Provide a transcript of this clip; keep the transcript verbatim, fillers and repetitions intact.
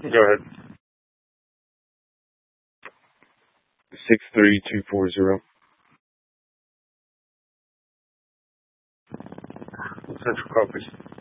Go ahead. Six three two four zero. Central Caucus.